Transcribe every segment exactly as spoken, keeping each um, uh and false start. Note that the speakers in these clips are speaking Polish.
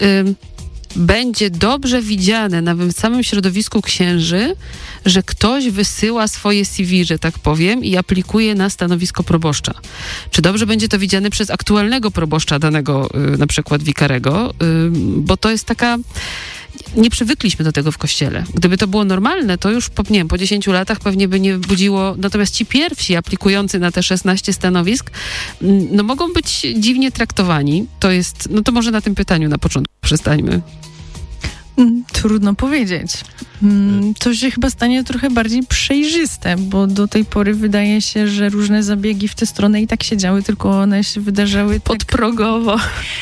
ym, będzie dobrze widziane nawet w samym środowisku księży, że ktoś wysyła swoje C V, że tak powiem, i aplikuje na stanowisko proboszcza. Czy dobrze będzie to widziane przez aktualnego proboszcza danego, y, na przykład wikarego, y, bo to jest taka... Nie przywykliśmy do tego w Kościele. Gdyby to było normalne, to już po, nie wiem, po dziesięciu latach pewnie by nie budziło... Natomiast ci pierwsi aplikujący na te szesnaście stanowisk, no mogą być dziwnie traktowani. To jest... No to może na tym pytaniu na początku przestańmy. Trudno powiedzieć. To się chyba stanie trochę bardziej przejrzyste, bo do tej pory wydaje się, że różne zabiegi w tę stronę i tak się działy, tylko one się wydarzały podprogowo.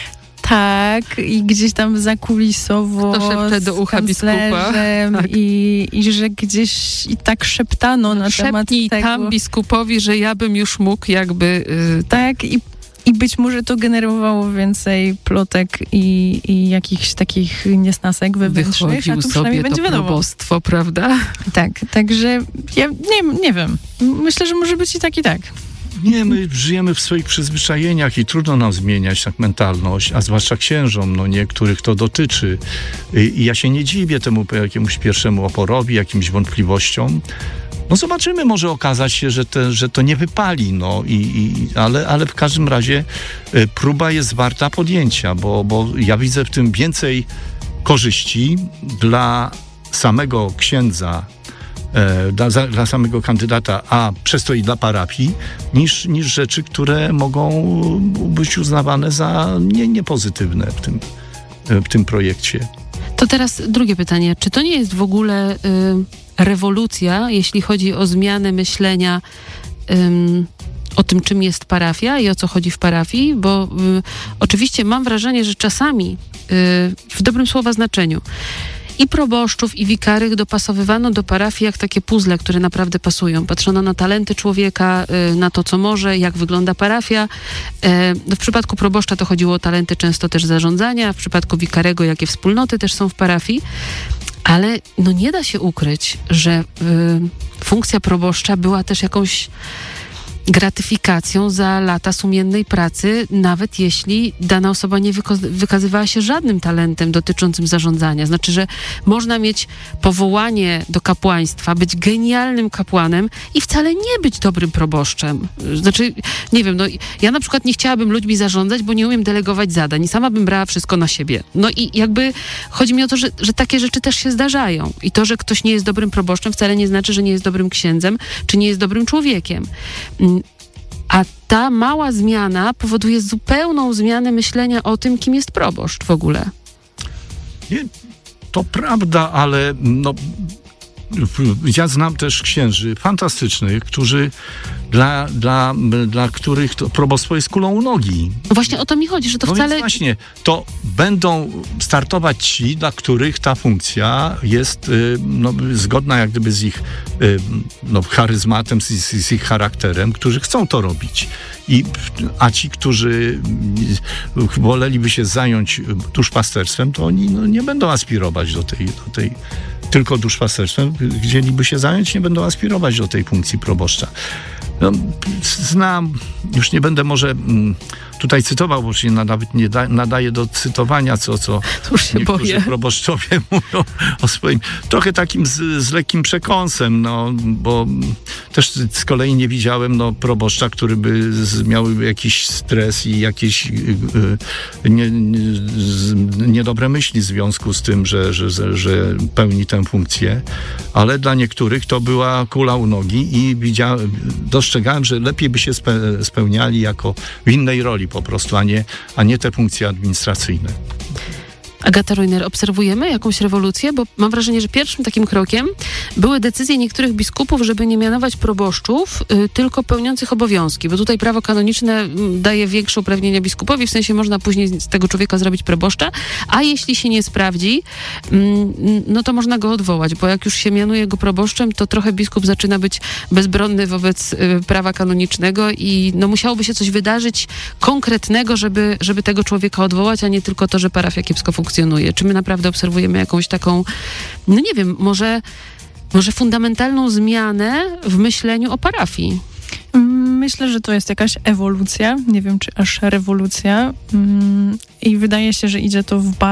Tak, i gdzieś tam zakulisowo do ucha biskupa. Tak. I, i że gdzieś i tak szeptano na Szepnij temat tego. tam biskupowi, że ja bym już mógł jakby... Yy, tak, i I być może to generowało więcej plotek i, i jakichś takich niesnasek wewnętrznych, Wychodził a tu sobie przynajmniej to będzie wiadomo. probostwo, prawda? Tak, także ja nie, nie wiem. Myślę, że może być i tak, i tak. Nie, my żyjemy w swoich przyzwyczajeniach i trudno nam zmieniać tak mentalność, a zwłaszcza księżom, no niektórych to dotyczy. I ja się nie dziwię temu jakiemuś pierwszemu oporowi, jakimś wątpliwościom. No zobaczymy, może okazać się, że, te, że to nie wypali, no, i, i, ale, ale w każdym razie y, próba jest warta podjęcia, bo, bo ja widzę w tym więcej korzyści dla samego księdza, e, dla, za, dla samego kandydata, a przez to i dla parafii, niż, niż rzeczy, które mogą być uznawane za nie, niepozytywne w tym, w tym projekcie. To teraz drugie pytanie. Czy to nie jest w ogóle... Y- rewolucja, jeśli chodzi o zmianę myślenia um, o tym, czym jest parafia i o co chodzi w parafii, bo y, oczywiście mam wrażenie, że czasami y, w dobrym słowa znaczeniu i proboszczów, i wikarych dopasowywano do parafii jak takie puzzle, które naprawdę pasują. Patrzono na talenty człowieka, y, na to, co może, jak wygląda parafia. Y, w przypadku proboszcza to chodziło o talenty często też zarządzania, w przypadku wikarego, jakie wspólnoty też są w parafii. Ale no nie da się ukryć, że y, funkcja proboszcza była też jakąś gratyfikacją za lata sumiennej pracy, nawet jeśli dana osoba nie wyko- wykazywała się żadnym talentem dotyczącym zarządzania. Znaczy, że można mieć powołanie do kapłaństwa, być genialnym kapłanem i wcale nie być dobrym proboszczem. Znaczy, nie wiem, no ja na przykład nie chciałabym ludźmi zarządzać, bo nie umiem delegować zadań i sama bym brała wszystko na siebie. No i jakby chodzi mi o to, że, że takie rzeczy też się zdarzają. I to, że ktoś nie jest dobrym proboszczem, wcale nie znaczy, że nie jest dobrym księdzem, czy nie jest dobrym człowiekiem. A ta mała zmiana powoduje zupełną zmianę myślenia o tym, kim jest proboszcz w ogóle. Nie, to prawda, ale no, ja znam też księży fantastycznych, którzy dla, dla, dla których to probostwo jest kulą u nogi. Właśnie o to mi chodzi, że to no wcale... Więc właśnie, to będą startować ci, dla których ta funkcja jest y, no, zgodna jak gdyby z ich y, no, charyzmatem, z, z ich charakterem, którzy chcą to robić. I, a ci, którzy woleliby się zająć duszpasterstwem, to oni no, nie będą aspirować do tej, do tej tylko duszpasterstwem, chcieliby się zająć, nie będą aspirować do tej funkcji proboszcza. No, znam, już nie będę może mm, tutaj cytował, bo się nawet nie da, nadaje do cytowania, co, co już się niektórzy boję. proboszczowie mówią o swoim, trochę takim z, z lekkim przekąsem, no, bo też z kolei nie widziałem no, proboszcza, który by z, miał jakiś stres i jakieś y, y, nie, nie, z, niedobre myśli w związku z tym, że, że, że, że pełni tę funkcję, ale dla niektórych to była kula u nogi i widziałem, dostrzegałem, że lepiej by się spe, spełniali jako w innej roli po prostu, a nie, a nie te funkcje administracyjne. Agata Rojner, obserwujemy jakąś rewolucję? Bo mam wrażenie, że pierwszym takim krokiem były decyzje niektórych biskupów, żeby nie mianować proboszczów, y, tylko pełniących obowiązki. Bo tutaj prawo kanoniczne daje większe uprawnienia biskupowi, w sensie można później z tego człowieka zrobić proboszcza, a jeśli się nie sprawdzi, mm, no to można go odwołać, bo jak już się mianuje go proboszczem, to trochę biskup zaczyna być bezbronny wobec y, prawa kanonicznego i no musiałoby się coś wydarzyć konkretnego, żeby, żeby tego człowieka odwołać, a nie tylko to, że parafia kiepsko funkcjonuje. Czy my naprawdę obserwujemy jakąś taką, no nie wiem, może, może fundamentalną zmianę w myśleniu o parafii? Myślę, że to jest jakaś ewolucja, nie wiem czy aż rewolucja i wydaje się, że idzie to w bardzo